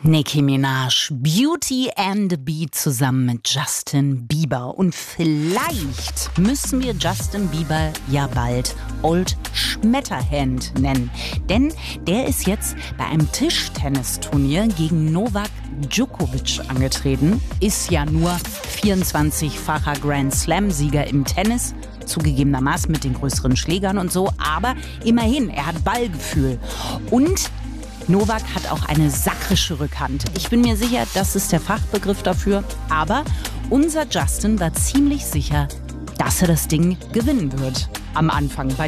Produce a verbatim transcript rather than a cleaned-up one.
Nicki Minaj, Beauty and the Beat zusammen mit Justin Bieber. Und vielleicht müssen wir Justin Bieber ja bald Old Schmetterhand nennen. Denn der ist jetzt bei einem Tischtennisturnier gegen Novak Djokovic angetreten. Ist ja nur vierundzwanzigfacher Grand Slam-Sieger im Tennis. Zugegebenermaßen mit den größeren Schlägern und so. Aber immerhin, er hat Ballgefühl. Und Novak hat auch eine sakrische Rückhand. Ich bin mir sicher, das ist der Fachbegriff dafür. Aber unser Justin war ziemlich sicher, dass er das Ding gewinnen wird am Anfang. Bei